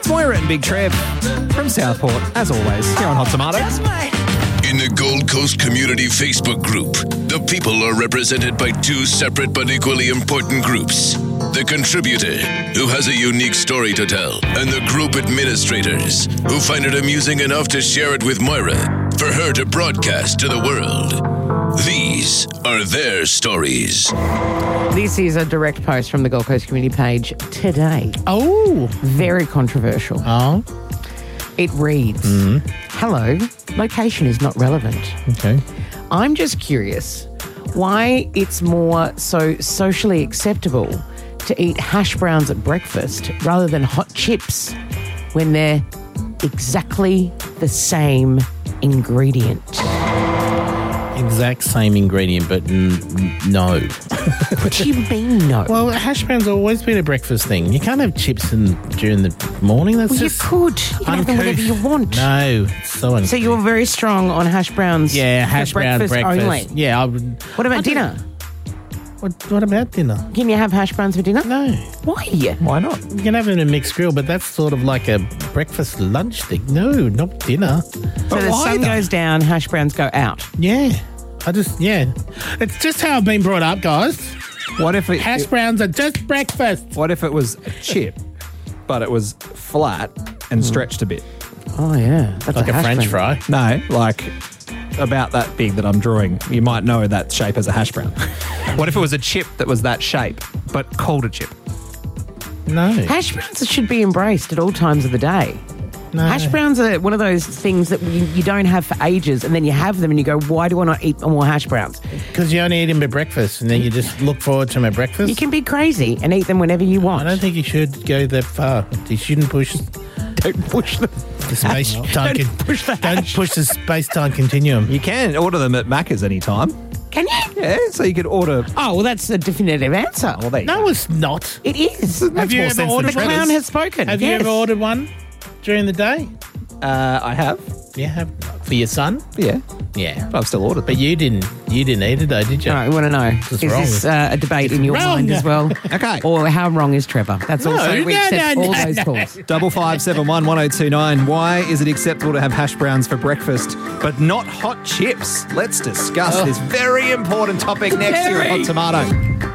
It's Moira and Big Trev from Southport, as always, here on Hot Tomato. In the Gold Coast Community Facebook group, the people are represented by two separate but equally important groups. The contributor, who has a unique story to tell, and the group administrators, who find it amusing enough to share it with Moira, for her to broadcast to the world. These are their stories. This is a direct post from the Gold Coast Community page today. Oh. Very controversial. Oh. It reads, Hello, location is not relevant. Okay. I'm just curious why it's more so socially acceptable to eat hash browns at breakfast rather than hot chips when they're exactly the same ingredient. Exact same ingredient, but no. What do you mean no? Well, hash browns have always been a breakfast thing. You can't have chips during the morning. That's Well, you just could. You can have them whenever you want. No, it's so uncouth. So you're very strong on hash browns. Yeah, hash for brown breakfast. only. Yeah, I would. What about dinner? What about dinner? Can you have hash browns for dinner? No. Why? Why not? You can have it in a mixed grill, but that's sort of like a breakfast lunch thing. No, not dinner. So the sun goes down, hash browns go out. Yeah. It's just how I've been brought up, guys. What if Hash browns are just breakfast. What if it was a chip, but it was flat and stretched a bit? Oh, yeah. That's Like a hash French brown. fry. No, like about that big that I'm drawing. You might know that shape as a hash brown. What if it was a chip that was that shape, but called a chip? No. Hash browns should be embraced at all times of the day. No. Hash browns are one of those things that you don't have for ages, and then you have them and you go, why do I not eat more hash browns? Because you only eat them at breakfast, and then you just look forward to them at breakfast. You can be crazy and eat them whenever you want. I don't think you should go that far. You shouldn't push Don't push them. the space time. Don't push the Don't hash. push the space-time continuum. You can order them at Macca's anytime. Can you? Yeah, so you could order. Oh, well, that's a definitive answer. Well, there you No, go. it's not. It is. Have you more ever sense ordered than The one? clown has spoken. Have you Yes. ever ordered one during the day? I have. You have for your son? Yeah, Yeah. I've still ordered them. But you didn't eat it though, did you? All right, we want to know, It's is wrong. this a debate in your wrong. mind as well? Okay. Or how wrong is Trevor? That's also, we accept all those calls. 5571 1029. Why is it acceptable to have hash browns for breakfast, but not hot chips? Let's discuss this very important topic next year at Hot Tomato.